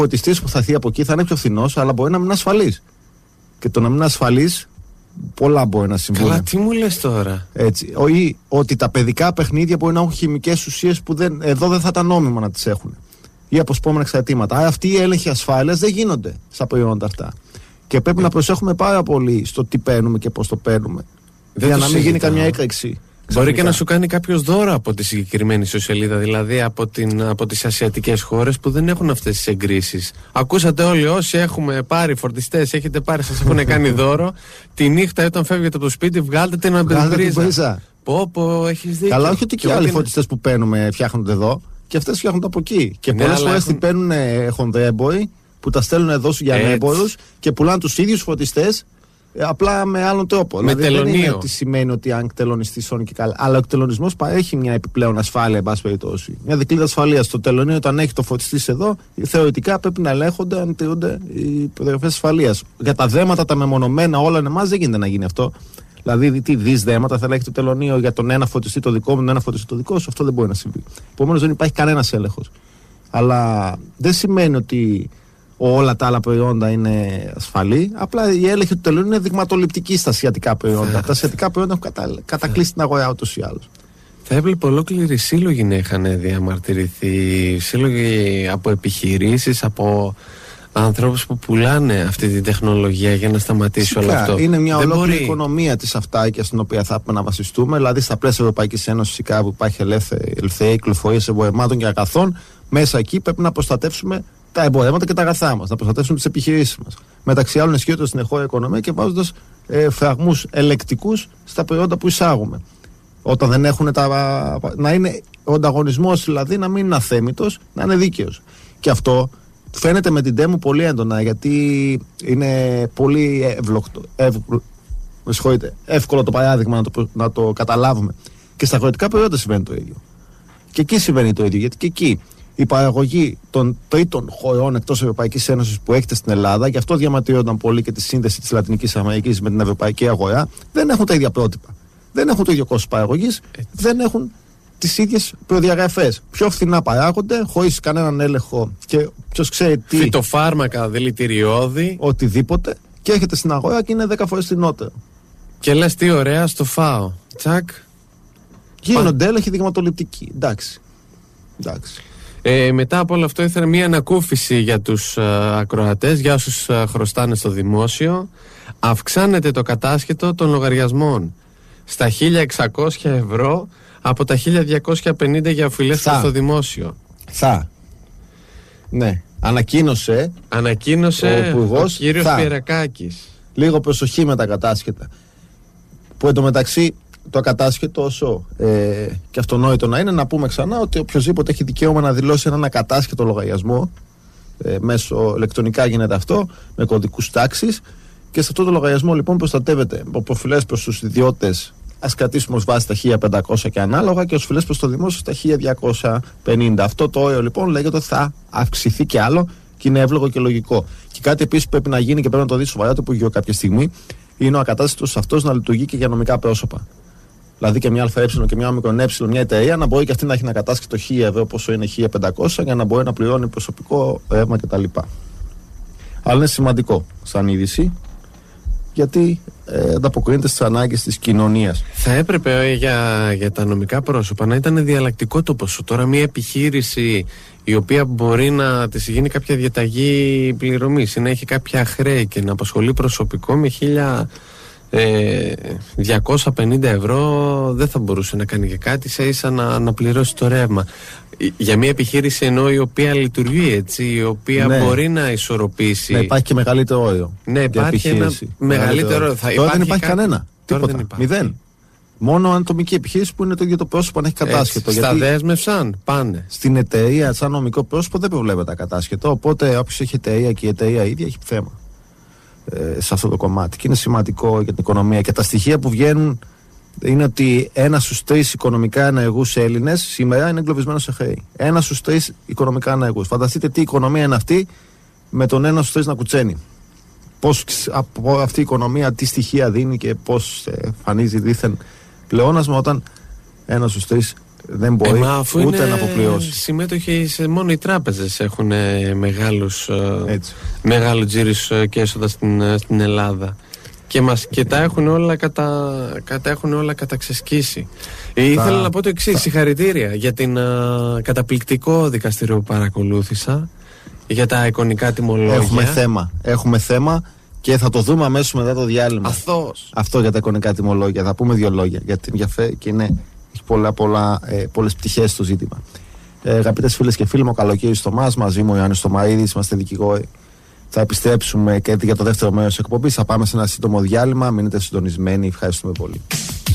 φωτιστής που θα έρθει από εκεί θα είναι πιο φθηνός, αλλά μπορεί να μην είναι ασφαλής. Και το να μην είναι ασφαλής, πολλά μπορεί να συμβούν. Καλά, τι μου λες τώρα. Έτσι. Ή ότι τα παιδικά παιχνίδια μπορεί να έχουν χημικές ουσίες που εδώ δεν θα ήταν νόμιμο να τις έχουν. Ή αποσπόμενα εξαρτήματα. Αυτοί οι έλεγχοι ασφάλειας δεν γίνονται στα προϊόντα αυτά. Και πρέπει να προσέχουμε πάρα πολύ στο τι παίρνουμε και πώς το παίρνουμε. Για να μην γίνει καμιά έκρηξη. Μπορεί και να σου κάνει κάποιος δώρο από τη συγκεκριμένη ιστοσελίδα, δηλαδή από τις ασιατικές χώρες που δεν έχουν αυτές τις εγκρίσεις. Ακούσατε όλοι, όσοι έχουμε πάρει φορτιστές, έχετε πάρει, σας έχουν κάνει δώρο. Τη νύχτα όταν φεύγετε από το σπίτι, βγάλτε την αμπελμπρίζα. Πω, έχεις δίκιο. Καλά, όχι ότι και άλλοι φορτιστές που παίρνουμε φτιάχνονται εδώ, και αυτές φτιάχνονται από εκεί. Και πολλές φορές την παίρνουν χονδρέμποροι που τα στέλνουν εδώ για έμπορους και πουλάνε τους ίδιους φορτιστές. Απλά με άλλον τρόπο. Με δηλαδή, τελωνίο. δεν είναι ότι σημαίνει ότι αν τελωνιστείς όνει και καλά. Αλλά ο τελωνισμός παρέχει μια επιπλέον ασφάλεια, εν πάση περιπτώσει. Μια δικλείδα ασφαλείας. Στο τελωνίο, όταν έχει το φορτιστής εδώ, θεωρητικά πρέπει να ελέγχονται αν τηρούνται οι προδιαγραφές ασφαλείας. Για τα δέματα, τα μεμονωμένα, όλα εμάς δεν γίνεται να γίνει αυτό. Δηλαδή, τι δις δέματα θα ελέγχει το τελωνίο για τον ένα φορτιστή το δικό μου, τον ένα φορτιστή το δικό σου, αυτό δεν μπορεί να συμβεί. Επομένως, δεν υπάρχει κανένας έλεγχος. Αλλά δεν σημαίνει ότι όλα τα άλλα προϊόντα είναι ασφαλή. Απλά η έλεγχη του τελωνίου είναι δειγματοληπτική στα ασιατικά προϊόντα. Τα ασιατικά προϊόντα έχουν κατακλείσει την αγορά ούτως ή άλλως. Θα έβλεπε ολόκληροι σύλλογοι να είχαν διαμαρτυρηθεί. Σύλλογοι από επιχειρήσεις, από ανθρώπους που πουλάνε αυτή τη τεχνολογία για να σταματήσει όλο αυτό. Είναι μια ολόκληρη οικονομία της αυτάρκειας στην οποία θα πρέπει να βασιστούμε. Δηλαδή, στα πλαίσια Ευρωπαϊκής Ένωσης, που υπάρχει ελευθερία κυκλοφορίας εμπορευμάτων και αγαθών, μέσα εκεί πρέπει να προστατεύσουμε τα εμπορεύματα και τα αγαθά μας, να προστατεύσουμε τις επιχειρήσεις μας. Μεταξύ άλλων, ισχύοντας στην εγχώρια οικονομία και βάζοντας φραγμούς ελεκτικούς στα προϊόντα που εισάγουμε. Όταν δεν έχουν να είναι ο ανταγωνισμός, δηλαδή να μην είναι αθέμητος, να είναι δίκαιος. Και αυτό φαίνεται με την Τέμου πολύ έντονα, γιατί είναι πολύ εύκολο το παράδειγμα να το καταλάβουμε. Και στα αγροτικά προϊόντα συμβαίνει το ίδιο. Και εκεί συμβαίνει το ίδιο, γιατί και εκεί η παραγωγή των τρίτων χωρών εκτός Ευρωπαϊκής Ένωσης που έχετε στην Ελλάδα, γι' αυτό διαμαρτύρονταν πολύ και τη σύνδεση της Λατινικής Αμερικής με την ευρωπαϊκή αγορά, δεν έχουν τα ίδια πρότυπα. Δεν έχουν το ίδιο κόστος παραγωγής, δεν έχουν τις ίδιες προδιαγραφές. Πιο φθηνά παράγονται, χωρίς κανέναν έλεγχο και ποιος ξέρει τι. Φυτοφάρμακα, δηλητηριώδη. Οτιδήποτε. Και έρχεται στην αγορά και είναι 10 φορές φθηνότερο. Και λες τι ωραία, στο φάω. Τσακ. Γίνονται έλεγχοι δειγματοληπτικοί. Εντάξει. Μετά από όλο αυτό ήθελα μια ανακούφιση για τους ακροατές, για όσους χρωστάνε στο δημόσιο. Αυξάνεται το κατάσχετο των λογαριασμών στα 1.600 ευρώ από τα 1.250 για οφειλές στο δημόσιο. Ναι. Ανακοίνωσε ο κύριος Πιερακάκης. Λίγο προσοχή με τα κατάσχετα. Που εντωμεταξύ το ακατάσχετο, όσο και αυτονόητο να είναι, να πούμε ξανά ότι οποιοδήποτε έχει δικαίωμα να δηλώσει έναν ακατάσχετο λογαριασμό, μέσω ηλεκτρονικά γίνεται αυτό, με κωδικούς τάξης, και σε αυτό το λογαριασμό λοιπόν προστατεύεται ο προφιλές προς τους ιδιώτες, ας κρατήσουμε ως βάση τα 1.500 και ανάλογα, και ως οφειλές προς το δημόσιο στα 1.250. Αυτό το όριο λοιπόν λέγεται ότι θα αυξηθεί κι άλλο και είναι εύλογο και λογικό. Και κάτι επίσης πρέπει να γίνει και πρέπει να το δει σοβαρά το Υπουργείο κάποια στιγμή, είναι ο ακατάσχετος αυτός να λειτουργεί και για νομικά πρόσωπα. Δηλαδή και μια ΑΕ και μια ΜΕ, μια εταιρεία, να μπορεί και αυτή να έχει ένα κατάσχετο 1.000 ευρώ, πόσο είναι 1.500, για να μπορεί να πληρώνει προσωπικό ρεύμα κτλ. Αλλά είναι σημαντικό σαν είδηση, γιατί ανταποκρίνεται στις ανάγκες της κοινωνίας. Θα έπρεπε για τα νομικά πρόσωπα να ήταν διαλλακτικό το ποσό. Τώρα μια επιχείρηση η οποία μπορεί να της γίνει κάποια διαταγή πληρωμής ή να έχει κάποια χρέη και να απασχολεί προσωπικό με 1.250 ευρώ δεν θα μπορούσε να κάνει και κάτι, σε ίσα να πληρώσει το ρεύμα. Για μια επιχείρηση ενώ η οποία λειτουργεί έτσι, η οποία μπορεί να ισορροπήσει. Ναι, υπάρχει και μεγαλύτερο όριο. Ναι, υπάρχει ένα μεγαλύτερο όριο. Τώρα δεν υπάρχει κανένα. Τίποτα. Μηδέν. Μόνο ατομική επιχείρηση που είναι το ίδιο το πρόσωπο αν έχει κατάσχετο. Στα δέσμευσαν, πάνε. Στην εταιρεία, σαν νομικό πρόσωπο, δεν προβλέπεται κατάσχετο. Οπότε όποιος έχει εταιρεία και η εταιρεία ίδια έχει θέμα σε αυτό το κομμάτι. Και είναι σημαντικό για την οικονομία. Και τα στοιχεία που βγαίνουν είναι ότι 1 στους 3 οικονομικά ενεργούς Έλληνες σήμερα είναι εγκλωβισμένος σε χρέη. 1 στους 3 οικονομικά ενεργούς. Φανταστείτε τι οικονομία είναι αυτή με τον 1 στους 3 να κουτσένει. Πώς από αυτή η οικονομία, τι στοιχεία δίνει και πώς εμφανίζει δίθεν πλεόνασμα όταν 1 στους 3 δεν μπορεί ούτε να αποπληρώσει. Συμμετοχή μόνο οι τράπεζες έχουν μεγάλο τζίρους και έσοδα στην Ελλάδα. Και τα έχουν όλα καταξεσκίσει. Ήθελα να πω το εξής: συγχαρητήρια για την καταπληκτικό δικαστήριο που παρακολούθησα, για τα εικονικά τιμολόγια. Έχουμε θέμα και θα το δούμε αμέσως μετά το διάλειμμα. Αθώος. Αυτό για τα εικονικά τιμολόγια. Θα πούμε δύο λόγια γιατί ενδιαφέρει και έχει πολλές πτυχές στο ζήτημα. Αγαπητές φίλες και φίλοι μου, καλοκαίρι στο ΜΑΣ, μαζί μου ο Ιωάννης Στομαΐδης, είμαστε δικηγόροι. Θα επιστρέψουμε και για το δεύτερο μέρος της εκπομπής. Θα πάμε σε ένα σύντομο διάλειμμα. Μείνετε συντονισμένοι. Ευχαριστούμε πολύ.